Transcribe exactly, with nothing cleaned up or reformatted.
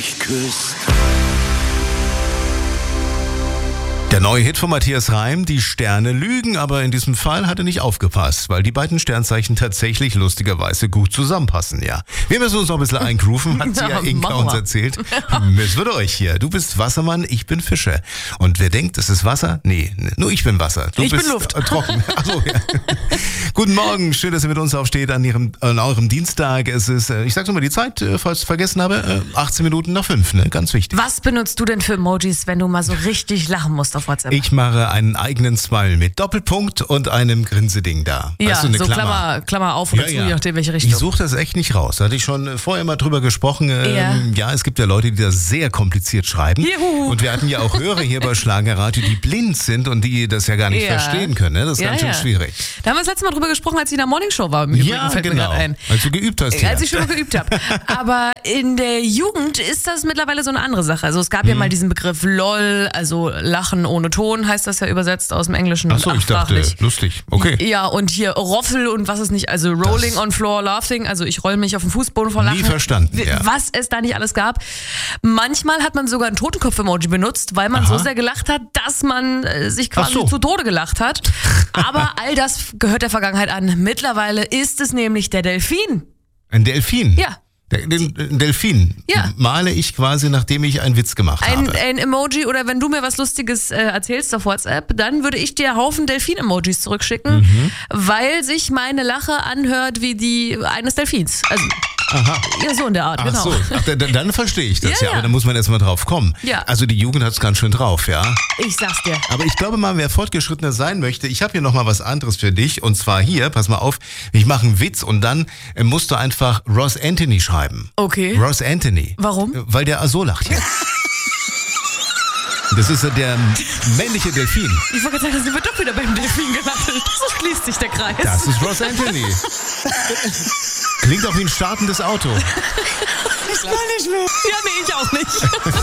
mich küsst. Der neue Hit von Matthias Reim, die Sterne lügen, aber in diesem Fall hat er nicht aufgepasst, weil die beiden Sternzeichen tatsächlich lustigerweise gut zusammenpassen, ja. Wir müssen uns noch ein bisschen eingrooven, hat sie ja, ja Inka uns erzählt. Müssen wir durch hier. Du bist Wassermann, ich bin Fische. Und wer denkt, es ist Wasser? Nee, nur ich bin Wasser. Du ich bist bin Luft. Trocken. Achso, ja. Guten Morgen, schön, dass ihr mit uns aufsteht an, ihrem, an eurem Dienstag. Es ist, ich sag's nochmal die Zeit, falls ich vergessen habe, achtzehn Minuten nach fünf, ne? Ganz wichtig. Was benutzt du denn für Emojis, wenn du mal so richtig lachen musst auf WhatsApp? Ich mache einen eigenen Smile mit Doppelpunkt und einem Grinseding da. Ja, weißt du, eine so Klammer. Klammer, Klammer auf oder ja, zu, ja. je nachdem welche Richtung. Ich suche das echt nicht raus. Da hatte ich schon vorher mal drüber gesprochen. Ähm, ja. ja, es gibt ja Leute, die das sehr kompliziert schreiben. Juhu. Und wir hatten ja auch Hörer hier bei Schlagerradio, die blind sind und die das ja gar nicht ja. verstehen können. Ne? Das ist ja, ganz schön ja. schwierig. Da haben wir das letzte Mal drüber gesprochen, als ich in der Morningshow war. Im Übrigen, ja, fällt genau. mir gerade ein. Als du geübt hast. Als ich schon mal geübt habe. Aber in der Jugend ist das mittlerweile so eine andere Sache. Also es gab hm. ja mal diesen Begriff LOL, also Lachen ohne Ton, heißt das ja übersetzt aus dem Englischen. Achso, ich dachte, lustig. Okay. Ja, und hier Roffel und was es nicht, also Rolling das on Floor, Laughing, also ich roll mich auf den Fußboden vor Lachen. Nie verstanden, ja. Was es da nicht alles gab. Manchmal hat man sogar ein Totenkopf-Emoji benutzt, weil man Aha. so sehr gelacht hat, dass man äh, sich quasi so. zu Tode gelacht hat. Aber all das gehört der Vergangenheit an. Mittlerweile ist es nämlich der Delfin. Ein Delfin? Ja. Den, den Delfin ja. male ich quasi, nachdem ich einen Witz gemacht ein, habe. Ein Emoji oder wenn du mir was Lustiges äh, erzählst auf WhatsApp, dann würde ich dir Haufen Delfin-Emojis zurückschicken, mhm. weil sich meine Lache anhört wie die eines Delfins. Also Aha. Ja, so in der Art, Ach genau. So. Ach, dann, dann verstehe ich das ja, ja, ja, aber da muss man erst mal drauf kommen. Ja. Also die Jugend hat es ganz schön drauf, ja. Ich sag's dir. Aber ich glaube mal, wer fortgeschrittener sein möchte, ich habe hier noch mal was anderes für dich und zwar hier, pass mal auf, ich mache einen Witz und dann äh, musst du einfach Ross Anthony schreiben. Okay. Ross Anthony. Warum? Weil der so lacht hier. Das ist der männliche Delfin. Ich wollte gerade sagen, das wird doch wieder beim Delfin gelacht. So schließt sich der Kreis. Das ist Ross Anthony. Klingt auch wie ein startendes Auto. Ich kann nicht mehr. Ja, nee, ich auch nicht.